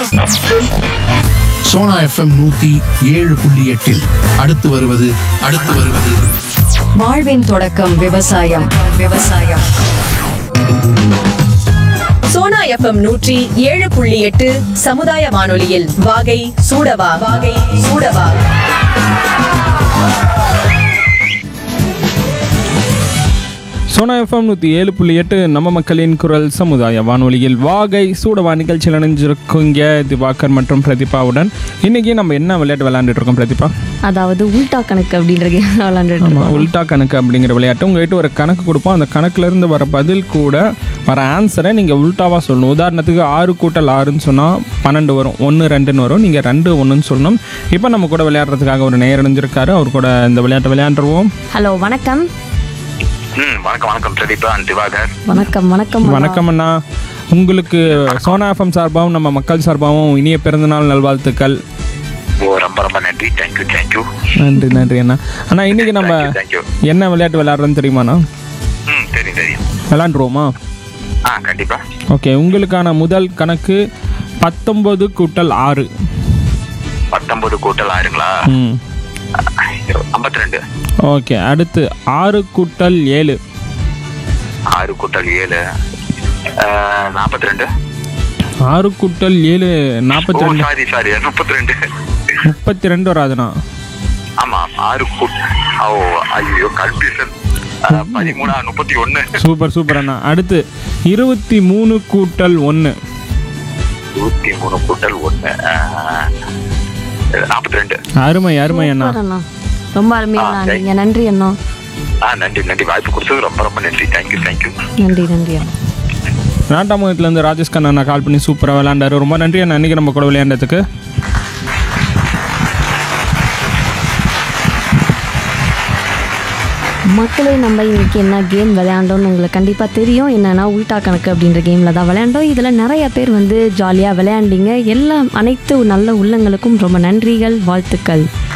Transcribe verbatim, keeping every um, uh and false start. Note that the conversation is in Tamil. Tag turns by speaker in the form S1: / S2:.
S1: சோனா எஃப்எம் நூத்தி ஏழு புள்ளி எட்டில் அடுத்து வருவது அடுத்து வருவது
S2: வாழ்வின் தொடக்கம் விவசாயம். விவசாயம்.
S3: சோனா எஃப்எம் நூற்றி ஏழு புள்ளி எட்டு சமுதாய வானொலியில் வாகை சூடவா வாகை சூடவா.
S4: சோனா எஃப்எம் நூற்றி ஏழு புள்ளி எட்டு நம்ம மக்களின் குரல் சமுதாய வானொலியில் வாகை சூடவா நிகழ்ச்சியில் இணைஞ்சிருக்குங்க திவாகர் மற்றும் பிரதீபாவுடன். இன்றைக்கி நம்ம என்ன விளையாட்டு விளையாண்டுட்டு இருக்கோம் பிரதீபா?
S5: அதாவது உல்டா கணக்கு அப்படின்ற கேம் விளையாண்டுட்டு இருக்கோம்.
S4: உல்டா கணக்கு அப்படிங்கிற விளையாட்டு உங்கள்கிட்ட ஒரு கணக்கு கொடுப்போம். அந்த கணக்குலேருந்து வர பதில் கூட வர ஆன்சரை நீங்கள் உல்டாவாக சொல்லணும். உதாரணத்துக்கு ஆறு கூட்டல் ஆறுன்னு சொன்னால் பன்னெண்டு வரும், ஒன்று ரெண்டுன்னு வரும். நீங்கள் ரெண்டு ஒன்றுன்னு சொல்லணும். இப்போ நம்ம கூட விளையாடுறதுக்காக ஒரு நேயர் இணைஞ்சிருக்காரு. அவர் கூட இந்த விளையாட்டை விளையாண்டுருவோம்.
S5: ஹலோ, வணக்கம்.
S6: ம் வணக்கம் வணக்கம் பிரதீபா அண்ட் திவாகர்.
S5: வணக்கம் வணக்கம்
S4: வணக்கம் அண்ணா. உங்களுக்கு சோனா எஃப்எம் சார்பாகவும் நம்ம மக்கள் சார்பாகவும் இனிய பிறந்தநாள் நல்வாழ்த்துக்கள்.
S6: ஓ ரொம்ப ரொம்ப நன்றி. Thank you thank you.
S4: நன்றி நன்றி அண்ணா. அண்ணா இன்னைக்கு நம்ம
S6: தேங்க்யூ.
S4: என்ன விளையாட்டு விளையாடுறோன்னு தெரியுமாண்ணா?
S6: ம் தெரியும் தெரியும்.
S4: விளையாண்டுருவோமா?
S6: ஆ கண்டிப்பா.
S4: ஓகே, உங்களுக்கான முதல் கணக்கு பத்தொன்பது கூட்டல் ஆறு.
S6: பத்தொன்பது கூட்டல் ஆறுங்களா?
S4: ம்
S6: ஐம்பத்தி ரெண்டு.
S4: ஓகே, அடுத்து ஆறு கூட்டல் ஏழு.
S6: ஆறு கூட்டல் ஏழு நாற்பத்தி ரெண்டு.
S4: ஆறு கூட்டல் ஏழு நாற்பத்தி ரெண்டு.
S6: சாரி சாரி முப்பத்தி ரெண்டு.
S4: முப்பத்தி ரெண்டு வராதுண்ணா.
S6: ஆமா ஆறு கூட் ஓ ஐயோ கன்ஃபியூஷன். பதிமூணா முப்பத்தி ஒன்று.
S4: சூப்பர் சூப்பர் அண்ணா. அடுத்து இருபத்தி மூணு கூட்டல் ஒன்று.
S6: இருபத்தி மூணு கூட்டல் ஒன்று நாற்பத்தி ரெண்டு.
S4: அருமை அருமை அண்ணா.
S5: சூப்பர் அண்ணா, ரொம்ப அருமையா நீங்க. நன்றி அண்ணா.
S6: ஆ நன்றி நன்றி. வாய்ப்பு கொடுத்தது ரொம்ப ரொம்ப நன்றி. Thank you thank you.
S5: நன்றி நன்றி அண்ணா.
S4: நாட்டாமுகத்துலேருந்து ராஜேஷ் கண்ணா அண்ணா கால் பண்ணி சூப்பராக விளையாண்டாரு. ரொம்ப நன்றி அண்ணா இன்றைக்கி நம்ம கூட விளையாண்டதுக்கு.
S5: மக்களே, நம்ம இன்னைக்கு என்ன கேம் விளையாண்டோம்னு உங்களுக்கு கண்டிப்பாக தெரியும். என்னன்னா உல்டா கணக்கு அப்படின்ற கேமில் தான் விளையாண்டோம். இதில் நிறைய பேர் வந்து ஜாலியாக விளையாண்டிங்க. எல்லா அனைத்து நல்ல உள்ளங்களுக்கும் ரொம்ப நன்றிகள், வாழ்த்துக்கள்.